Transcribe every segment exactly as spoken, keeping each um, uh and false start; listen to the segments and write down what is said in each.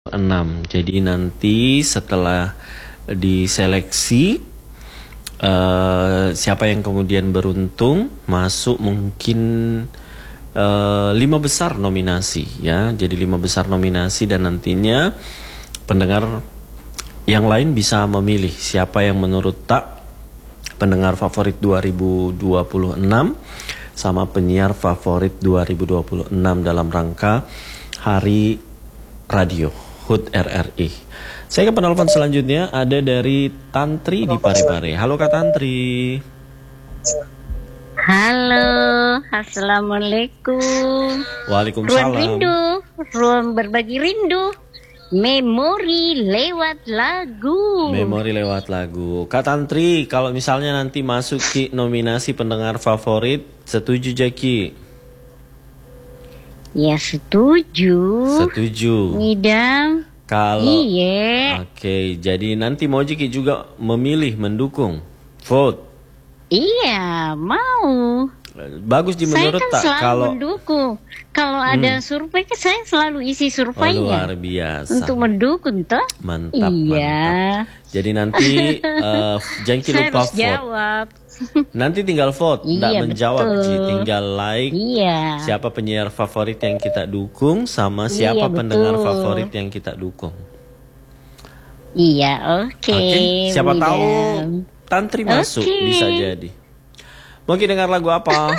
enam. Jadi nanti setelah diseleksi uh, siapa yang kemudian beruntung masuk mungkin uh, lima besar nominasi ya. Jadi lima besar nominasi dan nantinya pendengar yang lain bisa memilih siapa yang menurut tak pendengar favorit dua ribu dua puluh enam sama penyiar favorit dua ribu dua puluh enam dalam rangka Hari Radio H U T R R I. Saya ke penelpon selanjutnya ada dari Tantri di Parepare. Halo Kak Tantri. Halo, assalamualaikum. Waalaikumsalam. Ruang rindu, ruang berbagi rindu. Memori lewat lagu. Memori lewat lagu. Kak Tantri, kalau misalnya nanti masuk ke nominasi pendengar favorit, setuju Jaki? Ya setuju. Setuju. Ngidam. Kalau Iya. Oke, jadi nanti mau Jaki juga memilih mendukung vote. Iya, mau. Bagus di menurut saya kan tak selalu kalau mendukung. Kalau hmm. ada survei kan saya selalu isi surveinya. Oh, luar biasa. Untuk mendukung toh. Mantap, iya. mantap. Jadi nanti uh, jangan lupa harus vote. Jawab. Nanti tinggal vote, tidak iya, menjawab, Ji. Tinggal like. Iya. Siapa penyiar favorit yang kita dukung sama siapa iya, pendengar betul. favorit yang kita dukung. Iya, oke. Okay. Okay. Siapa Widam. tahu Tantri masuk, okay. bisa jadi. Mau dengar lagu apa?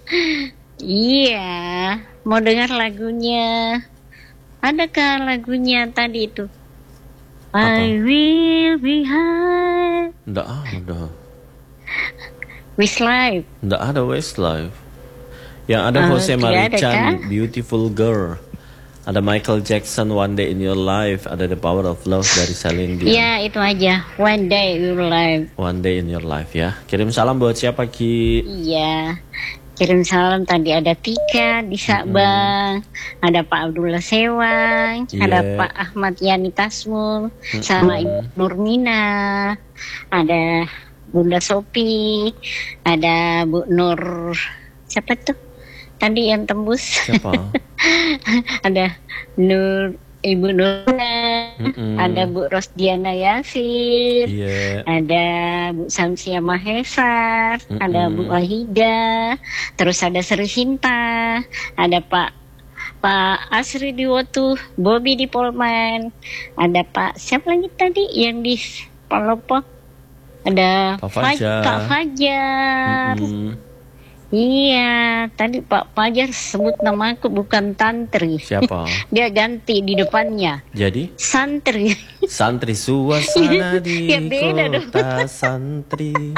Iya, mau dengar lagunya. Adakah lagunya tadi itu? Apa? I will be high. Nggak ada. Westlife. Nggak ada Westlife. Yang ada Jose Okay, Marichan, ada Beautiful Girl. Ada Michael Jackson, One Day in Your Life. Ada The Power of Love dari Celine Dion. Iya, itu aja. One Day in Your Life. One Day in Your Life ya. Kirim salam buat siapa Ki? Iya. Kirim salam tadi ada Tika di Sabang, hmm. ada Pak Abdullah Sewang, yeah. ada Pak Ahmad Yani Tasmul, hmm. sama Ibu Nurmina, ada Bunda Sopi, ada Bu Nur, siapa tuh? Tadi yang tembus. Siapa? Ada Nur, Ibu Nurna, mm-mm. ada Bu Rosdiana Yasir, yeah. ada Bu Samsia Mahesar, mm-mm. ada Bu Wahida, terus ada Sri Sinta, ada Pak Pak Asri di Wotu, Bobby di Polman, ada Pak siapa lagi tadi yang di Palopo, ada Pak Fajar. Pak Fajar. Mm-mm. Iya, tadi Pak Fajar sebut nama aku bukan Tantri. Siapa? Dia ganti di depannya. Jadi? Santri. Santri suasana di ya, beda kota dong. Santri.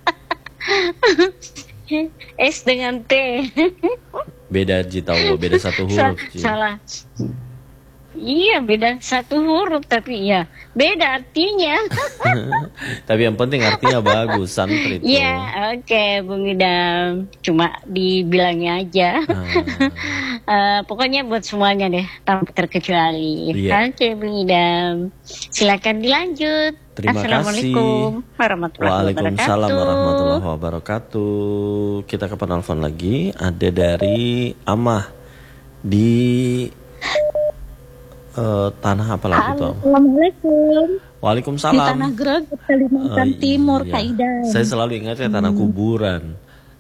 S dengan T. Beda Ji tahu, beda satu huruf Ji. Sa salah. Iya, beda satu huruf tapi ya beda artinya. Tapi yang penting artinya bagus, santri tuh. Iya, oke, okay, Bung Idam. Cuma dibilangnya aja. Ah. uh, pokoknya buat semuanya deh, tanpa terkecuali. Iya. Oke, okay, Bung Idam. Silakan dilanjut. Terima Assalamualaikum kasih. warahmatullahi Waalaikumsalam wabarakatuh. warahmatullahi wabarakatuh. Kita ke penelpon lagi. Ada dari Amah di Uh, tanah apa lagi tuh? Assalamualaikum. Waalaikumsalam. Di Tanah Greget, Kalimantan uh, Timur, iya. Kak Idam. Saya selalu ingatnya tanah kuburan.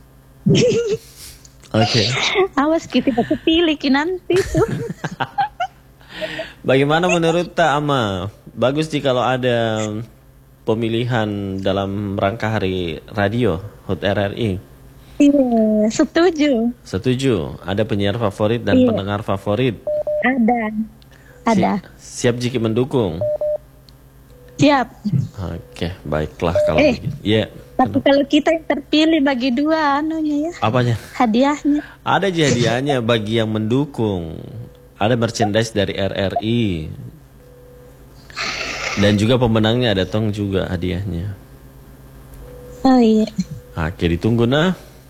Oke. Okay. Awas kita kepilih nanti tuh. Bagaimana menurut Tak Ama? Bagus sih kalau ada pemilihan dalam rangka Hari Radio H U T R R I. Iya, setuju. Setuju. Ada penyiar favorit dan iya. pendengar favorit. Ada. Ada. Si, siap jika mendukung? Siap. Oke, baiklah kalau eh, begitu. Iya. Yeah. Tapi kalau kita yang terpilih bagi dua anunya ya. Apanya? Hadiahnya. Ada aja hadiahnya bagi yang mendukung. Ada merchandise dari R R I. Dan juga pemenangnya ada tong juga hadiahnya. Oh iya. Oke, ditunggu nah.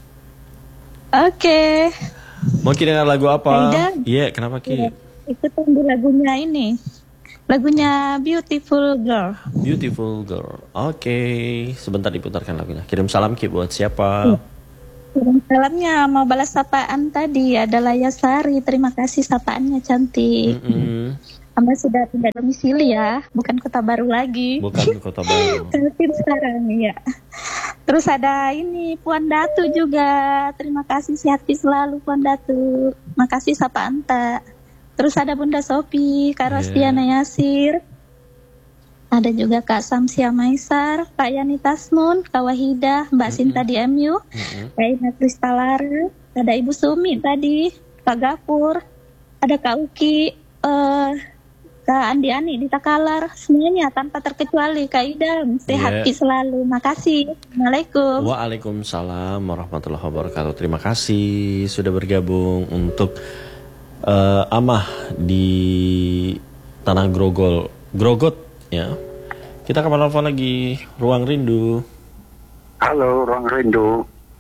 Oke. Mau kita dengar lagu apa? Iya, yeah, kenapa Ki? Yeah. Itu tunggu lagunya ini, lagunya Beautiful Girl. Beautiful Girl. Oke, okay. Sebentar diputarkan lagunya. Kirim salam Ki buat siapa? Kirim salamnya mau balas sapaan tadi ada Laya Sari. Terima kasih sapaannya cantik. Mm-mm. Amba sudah pindah domisili ya, bukan kota baru lagi. Bukan kota baru. Kaltim sekarang ya. Terus ada ini Puan Datu juga. Terima kasih, sehat selalu Puan Datu. Makasih Sapa Anta. Terus ada Bunda Sopi, Kak Rosdiana yeah. Yasir. Ada juga Kak Samsia Maisar, Kak Yani Tasmun, Kak Wahidah, Mbak mm-hmm. Sinta di M U, mm-hmm. Kak Ina Kristalara, ada Ibu Sumi tadi, Kak Gapur, ada Kak Uki, uh, Kak Andi Ani di Takalar, semuanya tanpa terkecuali. Kak Idam, sehat yeah. selalu. Makasih. Assalamualaikum. Waalaikumsalam warahmatullahi wabarakatuh. Terima kasih sudah bergabung untuk uh, Amah di Tanah Grogol, Grogot ya. Kita ke telepon lagi, Ruang Rindu. Halo, Ruang Rindu.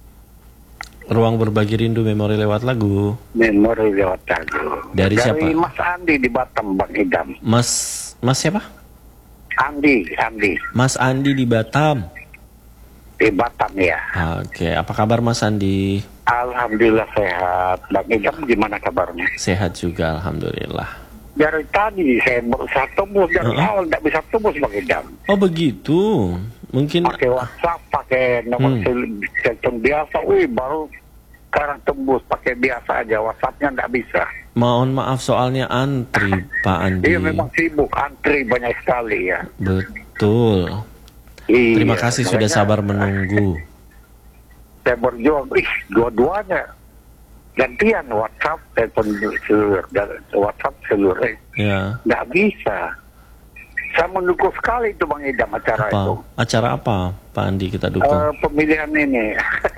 Ruang berbagi rindu, memori lewat lagu. Memori lewat lagu. Dari, Dari siapa? Mas Andi di Batam, Bang Idam. Mas, Mas siapa? Andi, Andi. Mas Andi di Batam. Di Batam ya. Oke, apa kabar Mas Andi? Alhamdulillah sehat. Bang Idam gimana kabarnya? Sehat juga, alhamdulillah. Dari tadi saya berusaha tembus dari uh-huh. awal tidak bisa tembus Bang Idam. Oh begitu. Mungkin pakai WhatsApp, pakai nomor hmm. telepon biasa, wih baru sekarang tembus pakai biasa aja, WhatsAppnya nggak bisa. Mohon maaf soalnya antri Pak Andi. Iya memang sibuk, antri banyak sekali ya. Betul. Iya, terima kasih sudah sabar menunggu. Saya berjuang, ih dua-duanya gantian WhatsApp, telepon seluler, WhatsApp seluler, ya. Nggak bisa. Saya mendukung sekali itu Bang Idam acara apa? itu. Acara apa Pak Andi kita dukung? Uh, pemilihan ini.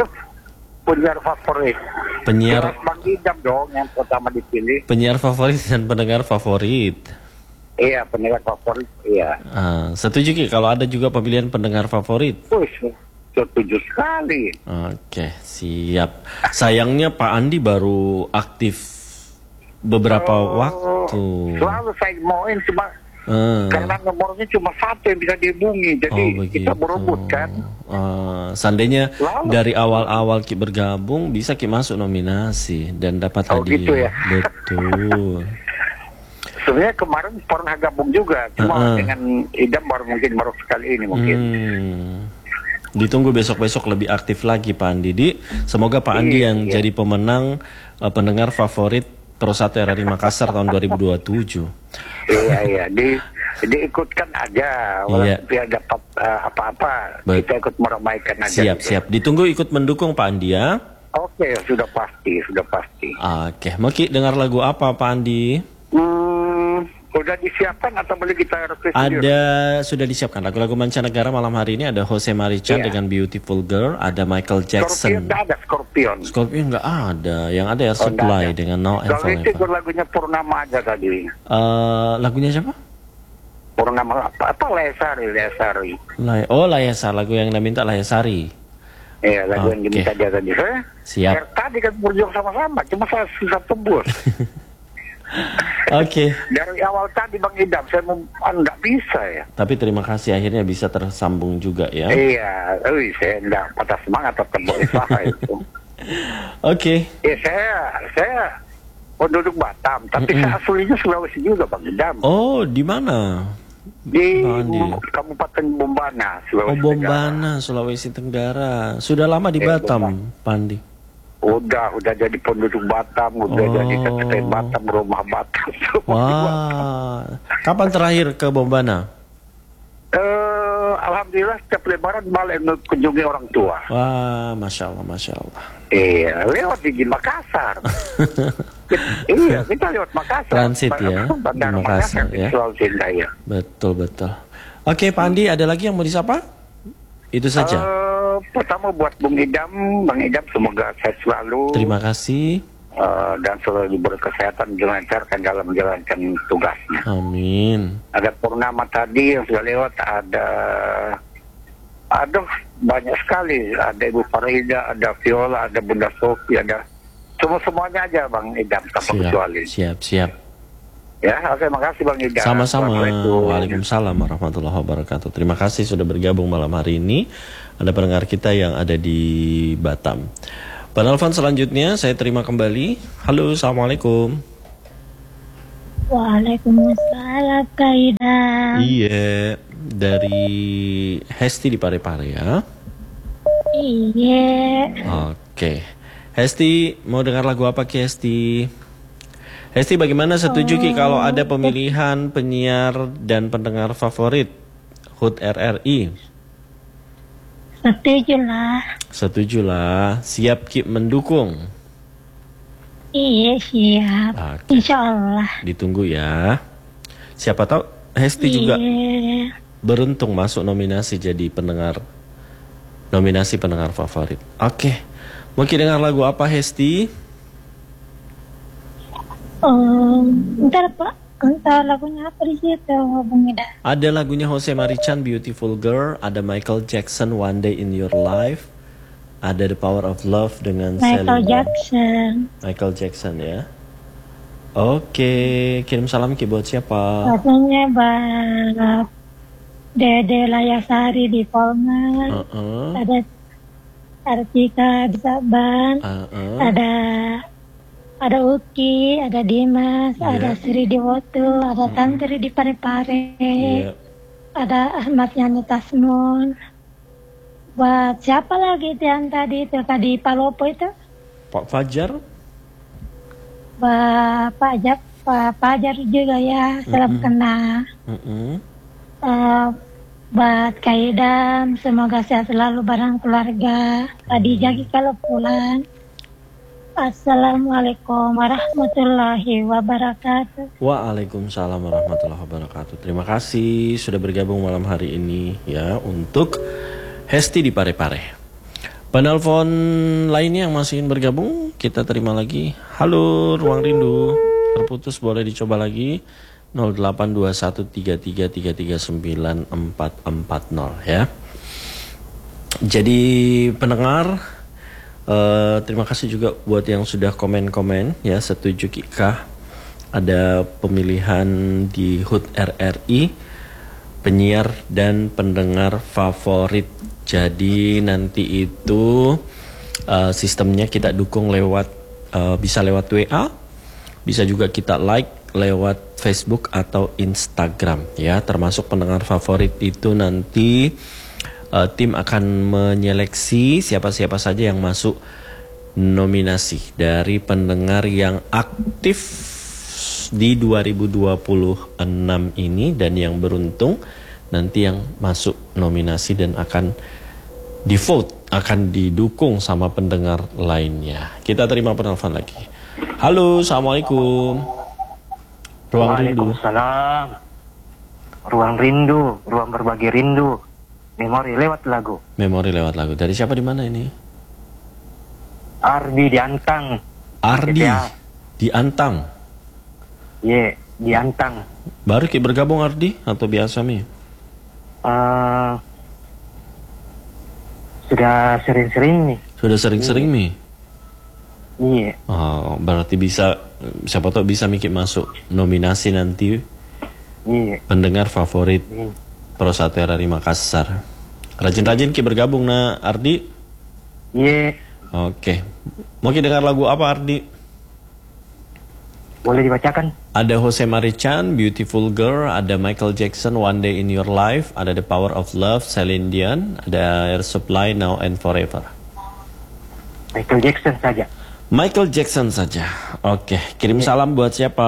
Penyiar favorit. Penyiar Jelas Bang Idam dong yang pertama dipilih. Penyiar favorit dan pendengar favorit. Iya, pendengar favorit, iya. Ah, setuju Ki kalau ada juga pemilihan pendengar favorit? Ush, setuju sekali. Oke, siap. Sayangnya Pak Andi baru aktif beberapa uh, waktu. Selalu saya mauin cuma Hmm. karena nomornya cuma satu yang bisa dihubungi, jadi oh, kita berebut kan. Uh, seandainya Lalu. dari awal-awal Ki bergabung bisa Ki masuk nominasi dan dapat oh, hadiah. Gitu ya? Betul. Sebenarnya kemarin pernah gabung juga, cuma uh-uh. dengan Idam baru mungkin baru sekali ini mungkin. Hmm. Ditunggu besok-besok lebih aktif lagi Pak Andi. Di, semoga Pak Andi iya, yang iya. jadi pemenang uh, pendengar favorit Pro satu R R I Makassar tahun dua ribu dua puluh tujuh. Iya iya, di diikutkan aja, walaupun iya. dia dapat uh, apa-apa, Baik. kita ikut meramaikan aja. Siap gitu. Siap, ditunggu ikut mendukung Pak Andi ya. Oke, sudah pasti, sudah pasti. Oke, mau Ki dengar lagu apa Pak Andi? Hmm, udah disiapkan atau boleh kita request? Ada, sudah disiapkan lagu-lagu mancanegara malam hari ini. Ada Jose Marichan yeah. dengan Beautiful Girl, ada Michael Jackson. Scorpion nggak ada, Scorpion. Scorpion nggak ada, yang ada Air oh, Supply dengan No and Forever. Kalau itu lagunya Purnama aja tadi. Uh, lagunya siapa? Purnama apa? Apa Layasari, Layasari. Lay oh Layasari, lagu yang minta Layasari. Iya, lagu okay. yang diminta dia tadi. Saya, Siap. Saya tadi kan berjuang sama-sama, cuma saya susah tembus. Oke. Okay. Dari awal tadi Bang Idam saya mau nggak bisa ya. Tapi terima kasih akhirnya bisa tersambung juga ya. Iya, wih, saya nggak patah semangat tetap berusaha itu. Oke. Okay. Ya saya saya penduduk Batam, tapi mm -mm. saya aslinya Sulawesi juga Bang Idam. Oh, di mana? Di Kabupaten Bombana, Sulawesi Oh, Bombana, Tenggara. Sulawesi Tenggara. Sudah lama di eh, Batam, Pandi? Udah, udah jadi penduduk Batam, udah oh. jadi K T P Batam, rumah Batam. Wah, kapan terakhir ke Bombana? Uh, Alhamdulillah setiap lebaran malah kunjungi orang tua. Wah, masya Allah, masya Allah. Iya, lewat di Makassar. Iya, kita lewat Makassar. Transit ya, Bandara Makassar, Makassar ya. Sulawesi ya. Betul betul. Oke, Pak Andi, ada lagi yang mau disapa? Itu saja. Uh, pertama buat Bung Idam, Bang Idam semoga sehat selalu. Terima kasih. Uh, dan selalu berkesehatan dilancarkan dalam menjalankan tugasnya. Amin. Ada Purnama tadi yang sudah lewat, ada, aduh banyak sekali. Ada Ibu Farida, ada Viola, ada Bunda Sofi, ada semua semuanya aja Bang Idam tanpa kecuali. Siap, siap. Ya, oke, makasih Bang Idam. Sama-sama. Waalaikumsalam warahmatullahi wabarakatuh. Terima kasih sudah bergabung malam hari ini. Ada pendengar kita yang ada di Batam. Penelpon selanjutnya saya terima kembali. Halo, assalamualaikum. Waalaikumsalam Kak Idam. Iya, dari Hesti di Parepare ya. Iya. Oke. Hesti, mau dengar lagu apa Ki Hesti? Hesti, bagaimana setuju Ki kalau ada pemilihan penyiar dan pendengar favorit H U T R R I? Setuju lah. Setuju lah. Siap Ki mendukung? Iya siap. Oke. Insya Allah. Ditunggu ya. Siapa tahu Hesti juga Iya. beruntung masuk nominasi jadi pendengar, nominasi pendengar favorit. Oke. Mau Ki dengar lagu apa Hesti? Um, ntar Pak, ntar lagunya apa di situ Bung Ida? Ada lagunya Jose Marichan, Beautiful Girl. Ada Michael Jackson, One Day in Your Life. Ada The Power of Love dengan Michael Celine. Jackson. Michael Jackson ya. Oke, kirim salam Ki buat siapa? Lagunya buat Dede Layasari di Polman. Uh-uh. Ada Artika di Saban. Uh-uh. Ada ada Uki, ada Dimas, Yeah. ada Sri Dewoto, ada Tantri di Parepare. Iya. Ada Ahmad Yani Tasmun. Buat siapa lagi itu yang tadi itu tadi Palopo itu? Pak Fajar. Buat Pak Jap, Pak Fajar juga ya, salam Mm-mm. kenal. Uh-uh. Eh, buat Kaidam, semoga sehat selalu bareng keluarga. Tadi jagi kalau pulang. Assalamualaikum warahmatullahi wabarakatuh. Waalaikumsalam warahmatullahi wabarakatuh. Terima kasih sudah bergabung malam hari ini ya untuk Hesti di Parepare. Penelpon lainnya yang masih ingin bergabung kita terima lagi. Halo Ruang Rindu, terputus, boleh dicoba lagi nol delapan dua satu tiga tiga tiga tiga sembilan empat empat nol ya. Jadi pendengar, Uh, terima kasih juga buat yang sudah komen-komen ya, setuju Kika ada pemilihan di H U T R R I penyiar dan pendengar favorit. Jadi nanti itu uh, sistemnya kita dukung lewat uh, bisa lewat W A, bisa juga kita like lewat Facebook atau Instagram ya. Termasuk pendengar favorit itu nanti Uh, tim akan menyeleksi siapa-siapa saja yang masuk nominasi dari pendengar yang aktif di dua ribu dua puluh enam ini dan yang beruntung nanti yang masuk nominasi dan akan di vote, akan didukung sama pendengar lainnya. Kita terima penelpon lagi. Halo, Assalamualaikum. Ruang Rindu. Waalaikumsalam. Ruang Rindu, ruang berbagi rindu. Memori lewat lagu. Memori lewat lagu. Dari siapa di mana ini? Ardi di Antang. Ardi Ya. di Antang. Ye, di Antang. Baru Ki bergabung Ardi atau biasa Mi? Eh, sudah sering-sering nih. Sudah sering-sering Mi? Iya. Oh, berarti bisa, siapa tahu bisa Miki masuk nominasi nanti Iya. pendengar favorit Iya. Pro satu R R I Makassar. Rajin-rajin Ki bergabung nah Ardi. Iya. Oke. Mau Ki dengar lagu apa Ardi? Boleh dibacakan? Ada Jose Marichan, Beautiful Girl. Ada Michael Jackson, One Day in Your Life. Ada The Power of Love, Celine Dion. Ada Air Supply, Now and Forever. Michael Jackson saja. Michael Jackson saja. Oke. Kirim salam buat siapa?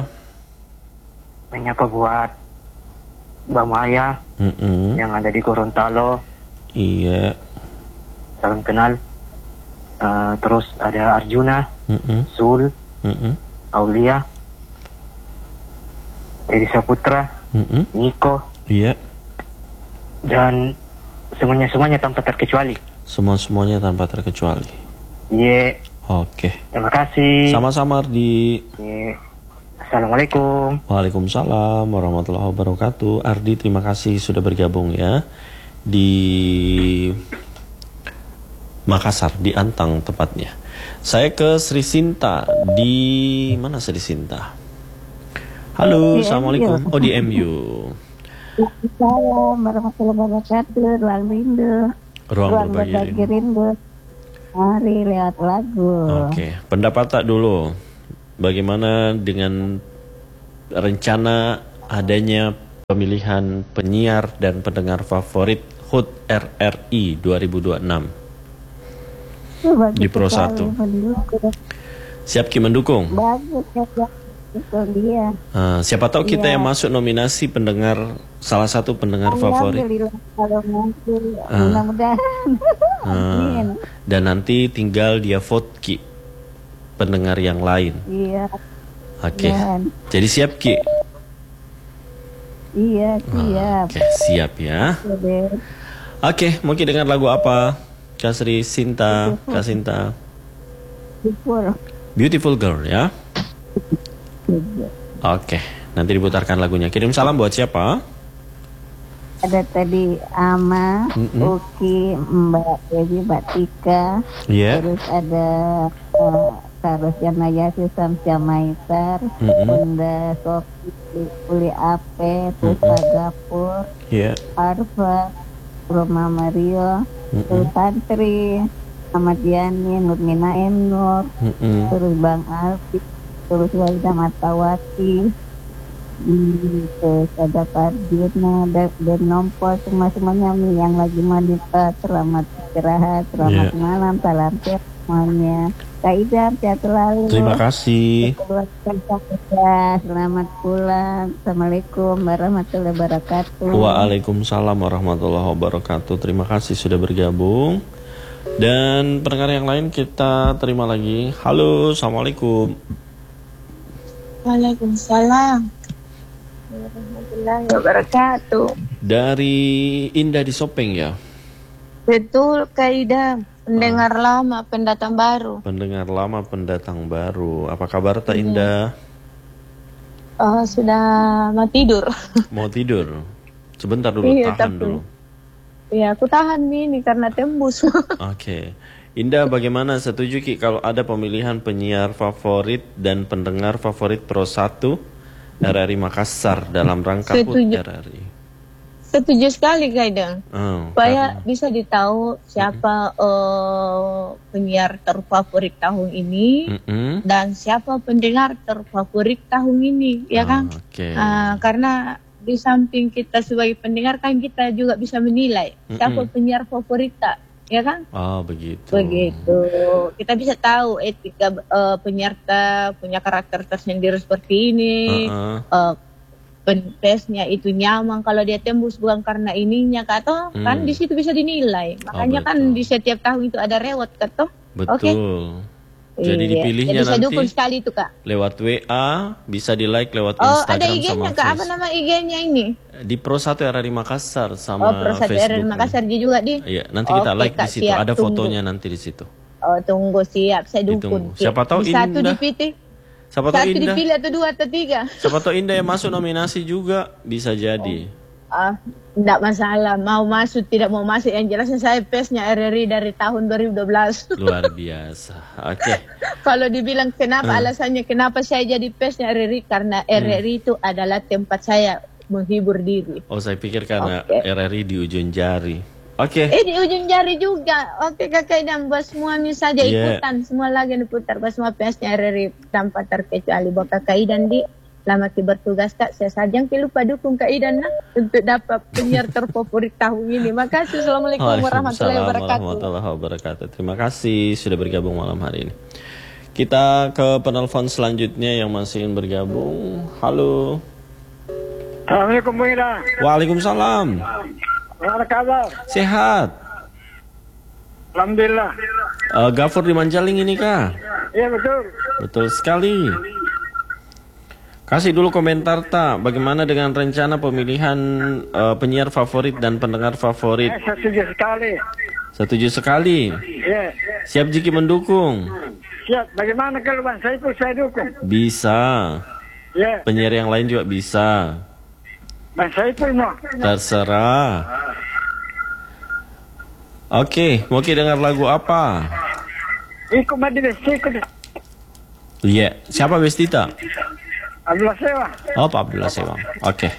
Menyapa buat Mbak Maya Mm-mm. yang ada di Gorontalo. Iya. Salam kenal. Eh, terus ada Arjuna, Mm-mm. Sul, Mm-mm. Aulia, Edi Saputra, Mm-mm. Niko, Iya. dan semuanya-semuanya tanpa terkecuali. Semua-semuanya tanpa terkecuali. Ye, Oke. terima kasih. Sama-sama Ardi. Ye. Assalamualaikum. Waalaikumsalam warahmatullahi wabarakatuh. Ardi, terima kasih sudah bergabung ya di Makassar, di Antang tepatnya. Saya ke Sri Sinta. Di mana Sri Sinta? Halo, Di Assalamualaikum. M U. Oh, di M U. Salam warahmatullahi wabarakatuh. Ruang Rindu. Ruang berbagi berbagi rindu. rindu. Mari lewat lagu. Oke, pendapat tak dulu. Bagaimana dengan rencana adanya pemilihan penyiar dan pendengar favorit H U T R R I dua ribu dua puluh enam di Pro satu. Siap Ki mendukung? Bagus ya, betul dia. Uh, siapa tahu kita Iya. yang masuk nominasi pendengar, salah satu pendengar favorit. Alhamdulillah, kalau mungkin, Ah. mudah-mudahan. Uh, Amin. dan nanti tinggal dia vote Ki pendengar yang lain. Iya, Oke. Dan- Jadi siap Ki? iya, siap. Oke, siap ya. Oke. Oke, mau Ki dengar lagu apa? Kak Sri Sinta, Kak Sinta. Syukur. Beautiful Girl ya. Oke, nanti diputarkan lagunya. Kirim salam buat siapa? Ada tadi Ama, Mm-mm. Uki, Mbak Dewi, Mbak Tika. Iya. Terus ada uh, Kak Rosyana Yasi, Samsia Maisar, Mm-mm. Bunda Sofi, Uli Ape, terus Mm-mm. Pak Gapur, Iya. Arfa, Roma Mario, Mm-mm. terus Santri, Ahmad Yani, Nurmina M. Nur, Mm-mm. terus Bang Alfi, terus Walida Matawati, hmm, terus ada Pardina, dan, dan Nompol, semua-semuanya yang lagi mandika, selamat istirahat, selamat Iya. malam, salam sehat semuanya. Kak Idam, sehat selalu. Terima kasih. Keluarga saya, selamat pulang. Assalamualaikum warahmatullahi wabarakatuh. Waalaikumsalam warahmatullahi wabarakatuh. Terima kasih sudah bergabung. Dan pendengar yang lain kita terima lagi. Halo, assalamualaikum. Waalaikumsalam warahmatullahi wabarakatuh. Dari Indah di Sopeng ya. Betul Kak Ida, pendengar lama, pendatang baru. Pendengar lama, pendatang baru. Apa kabar Tak Indah? Oh, sudah mau tidur. Mau tidur? Sebentar dulu, Iya, tahan tapi- dulu. Ya, aku tahan ini karena tembus. Oke. Indah, bagaimana setuju Ki kalau ada pemilihan penyiar favorit dan pendengar favorit Pro satu R R I Makassar dalam rangka H U T Setuju. R R I? Setuju sekali Kak Ida. Oh, Supaya karena- bisa ditahu siapa eh, penyiar terfavorit tahun ini Mm-mm. dan siapa pendengar terfavorit tahun ini, ya kan? Oh, Oke. Ah, karena di samping kita sebagai pendengar kan kita juga bisa menilai siapa Mm-mm. penyiar favorit tak, ya kan? Oh, begitu. Begitu. Kita bisa tahu etika eh, penyerta punya karakter tersendiri seperti ini. Uh-uh. Eh, Pentesnya itu nyaman kalau dia tembus bukan karena ininya kata Hmm. kan di situ bisa dinilai. Makanya kan betul. di setiap tahun itu ada reward kata. Betul. Oke. Jadi Iya. dipilihnya Jadi saya nanti dukung sekali itu Kak. lewat W A, bisa di like lewat Oh, Instagram ada I sama G-nya Kak. Apa Face. nama I G-nya ini? Di Pro satu R R I Makassar Oh, sama Persatuan R R I Facebook. Makassar dia juga di. Iya, nanti kita Oke, like di Kak, situ. siap, Ada tunggu. fotonya nanti di situ. Oh, tunggu siap. Saya Ditunggu. dukung. Siapa tahu Di Satu Indah. dipilih. Siapa tahu Satu Indah. dipilih atau dua atau tiga. Siapa tahu Indah yang masuk nominasi juga bisa jadi. Ah, tidak masalah. Mau masuk, tidak mau masuk. Yang jelasnya saya P E S-nya R R I dari tahun dua ribu dua belas. Luar biasa. Oke. Kalau dibilang kenapa Hmm. alasannya kenapa saya jadi P E S-nya R R I, karena R R I itu adalah tempat saya menghibur diri. Oh, saya pikir karena Oke. R R I di ujung jari. Oke. Eh di ujung jari juga. Oke kakak dan buat semuanya saja Yeah. ikutan. Semua lagi diputar. Buat semua P E S-nya R R I tanpa terkecuali. Buat kakak Idan di selamat bertugas Kak. Saya saja yang lupa dukung Kak Idan nah, untuk dapat penyiar terfavorit tahun ini. Makasih. Assalamualaikum warahmatullahi Waalaikumsalam wabarakatuh. warahmatullahi wabarakatuh. Terima kasih sudah bergabung malam hari ini. Kita ke penelpon selanjutnya yang masih ingin bergabung. Halo. Assalamualaikum Bu Ida. Waalaikumsalam. Apa kabar? Sehat. Alhamdulillah. Eh, Gafur di Manjaling ini kah? Iya betul. Betul sekali. Kasih dulu komentar tak, bagaimana dengan rencana pemilihan eh, penyiar favorit dan pendengar favorit? Eh, saya setuju sekali. Setuju sekali. Iya. Siap Jiki mendukung? Siap. Bagaimana kalau Bang Saiful saya dukung? Bisa. Iya. Penyiar yang lain juga bisa. Bang Saiful mau. Terserah. Oke, mau kita dengar lagu apa? Ikut majelis ikut. Iya, siapa Bestita? Abdullah Sewa. Oh, Pak Abdullah Sewang. Oke.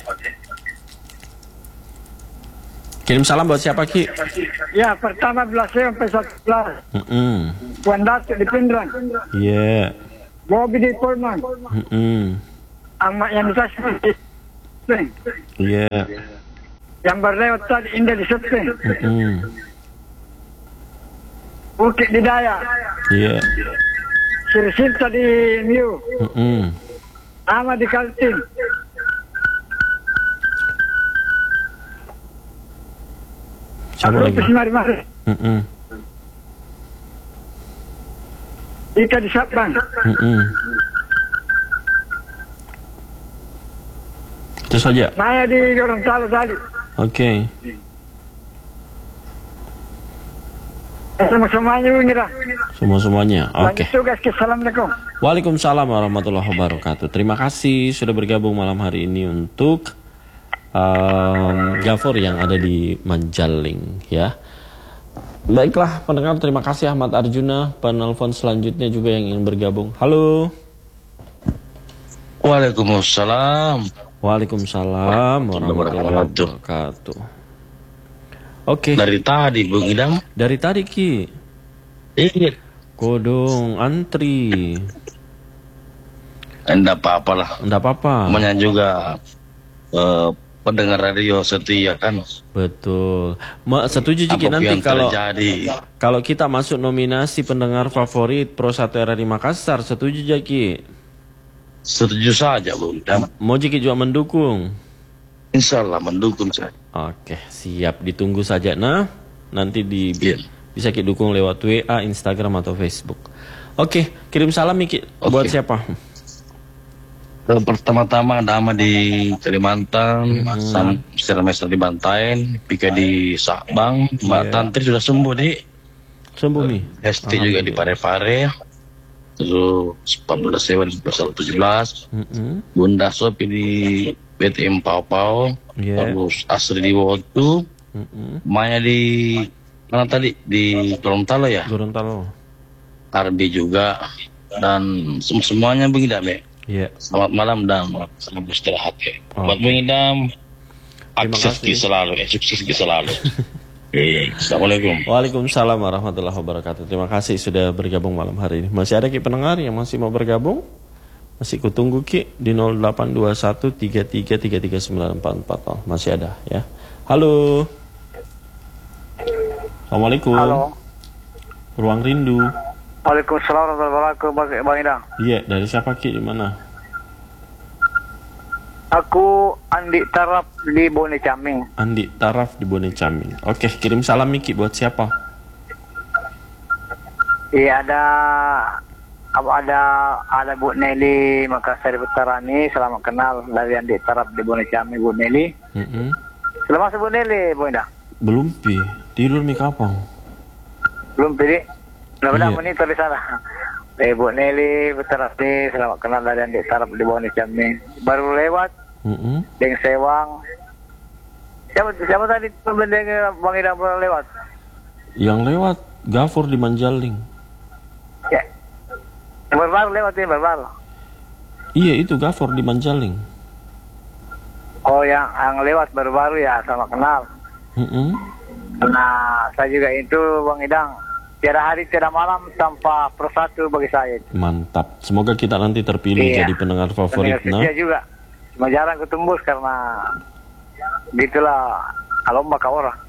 Kirim salam buat siapa Ki? Ya pertama Abdullah Sewa sampai satu belas. Mm-mm. Puan Datuk di Pindrang. Iya. Bobby di Polman. Mm-mm. Ahmad yang dikasih. Iya. Yang berlewat tadi indah di Sepeng. Mm-mm. Bukit di Daya. Iya. Sirsinta di Miu. Mm-mm. Ahmad di Kaltim. Siapa lagi? Mari-mari. Mm-mm. Ika di Sabang. Mm-mm. Itu saja. Maya di Gorontalo tadi. Oke. Sama-samanya Ngira. Semua-semuanya. Oke. Lanjut tugas. Assalamualaikum. Waalaikumsalam warahmatullahi wabarakatuh. Terima kasih sudah bergabung malam hari ini untuk um, Gafur yang ada di Majaling ya. Baiklah pendengar, terima kasih Ahmad Arjuna. Penelpon selanjutnya juga yang ingin bergabung. Halo. Waalaikumsalam. Waalaikumsalam warahmatullahi wabarakatuh. Oke. Dari tadi Bung Idam. Dari tadi Ki. Iya. Kodong antri. Enggak apa-apa lah. Enggak apa-apa. Namanya juga uh, pendengar radio setia kan. Betul. Ma, setuju Jiki Apapun nanti yang kalau terjadi. kalau kita masuk nominasi pendengar favorit Pro satu R R I Makassar, setuju Jaki? Setuju saja Bung Idam. Mau Jiki juga mendukung? Insya Allah mendukung saya. Oke, siap, ditunggu saja. Nah, nanti di Yeah. bisa kita dukung lewat W A, Instagram atau Facebook. Oke, kirim salam Miki. Oke. Buat siapa? Uh, Pertama-tama ada Ama di Kalimantan, Hmm. Sam Mister Mester di Bantaeng, Pika di Sabang, Mbak Yeah. Tantri sudah sembuh di Sembuh Mi. Hesti juga di Parepare, terus empat belas Sewan pasal tujuh belas, Mm-mm. Bunda Sopi di B T M Pau Pau, Yeah. terus Asri di Wotu, Mm-mm. Maya di mana tadi di Gorontalo ya, Gorontalo. Arbi juga, dan sem- semuanya Bung Idam ya. Iya. Selamat malam dan selamat istirahat ya. Oh. Buat Bung Idam, Terima sukses kasih. selalu, eh, sukses selalu. Oke, Assalamualaikum. Waalaikumsalam warahmatullahi wabarakatuh. Terima kasih sudah bergabung malam hari ini. Masih ada Ki pendengar yang masih mau bergabung? Masih kutunggu Ki di nol delapan dua satu tiga tiga tiga tiga sembilan empat empat. Oh, masih ada ya. Halo. Assalamualaikum. Halo. Ruang Rindu. Waalaikumsalam warahmatullahi wabarakatuh, Bang Idang. Iya, dari siapa Ki di mana? Aku Andi Tarap di Bone Caming. Andi Taraf di Bone Caming. Oke, kirim salam Miki buat siapa? Iya, ada apa ada ada Bu Nelly Makassar Putarani. Selamat kenal dari Andi Tarap di Bone Caming, Bu Nelly. Mm-mm. Selamat Bu Nelly, Bu Idang. Belum Pi. Tidur Mi kapan? Belum pilih. Mudah-mudahan Iya. monitor di sana. Eh, Bu Nelly Putarani, selamat kenal dari Andi Tarap di Bone Caming. Baru lewat Mm-mm. Deng Sewang. Siapa siapa tadi pembendanya Bang Idang baru lewat? Yang lewat Gafur di Manjaling. Ya. Baru-baru lewat ini baru-baru. Iya itu Gafur di Manjaling. Oh yang yang lewat baru-baru ya, sama kenal. Mm-mm. Nah saya juga itu Bang Idang. Tiada hari tiada malam tanpa Pro satu bagi saya. Mantap. Semoga kita nanti terpilih Iya. jadi pendengar favorit. Pendengar Nah, setia juga. Cuma jarang ketembus karena gitulah lomba kau orang.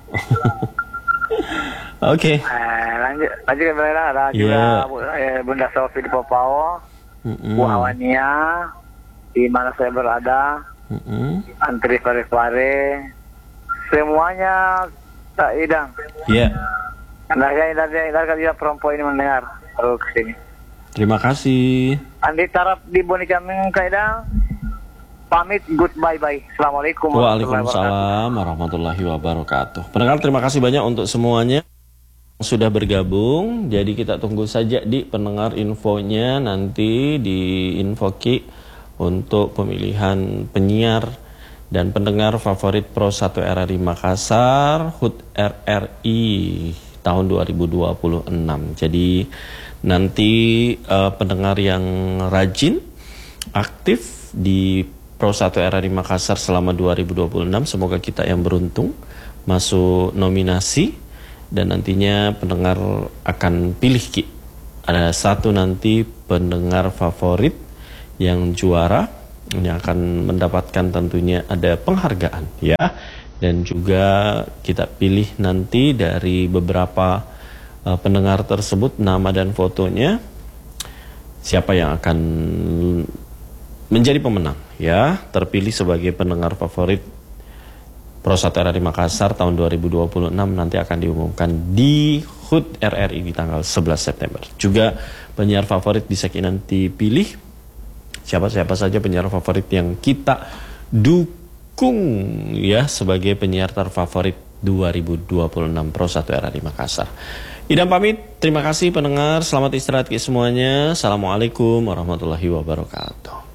Oke. Eh, lanjut lanjut ke belakang ada juga Iya. Bu, eh, Bunda Sofi di Papao, Mm-mm. Bu Awania di mana saya berada, Mm-mm. Antri Pare-Pare, semuanya tak Idang. Iya. Anda saya dari dari juga perempuan ini mendengar baru kesini. Terima kasih. Andi Tarap di Bone Caming Kaidang. Pamit, goodbye bye. Assalamualaikum Waalaikumsalam warahmatullahi wabarakatuh. Pendengar, terima kasih banyak untuk semuanya yang sudah bergabung. Jadi kita tunggu saja di pendengar infonya nanti di Infoki untuk pemilihan penyiar dan pendengar favorit Pro satu R R I Makassar H U T R R I tahun dua ribu dua puluh enam. Jadi nanti uh, pendengar yang rajin, aktif di Pro satu R R I Makassar selama dua ribu dua puluh enam, semoga kita yang beruntung masuk nominasi dan nantinya pendengar akan pilih Ki. Ada satu nanti pendengar favorit yang juara ini akan mendapatkan tentunya ada penghargaan ya. Dan juga kita pilih nanti dari beberapa uh, pendengar tersebut nama dan fotonya siapa yang akan menjadi pemenang ya, terpilih sebagai pendengar favorit Pro satu R R I Makassar tahun dua ribu dua puluh enam nanti akan diumumkan di H U T R R I di tanggal sebelas September. Juga penyiar favorit bisa nanti pilih siapa-siapa saja penyiar favorit yang kita dukung ya sebagai penyiar terfavorit dua ribu dua puluh enam Pro satu R R I Makassar. Idam pamit, terima kasih pendengar, selamat istirahat ke semuanya. Assalamualaikum warahmatullahi wabarakatuh.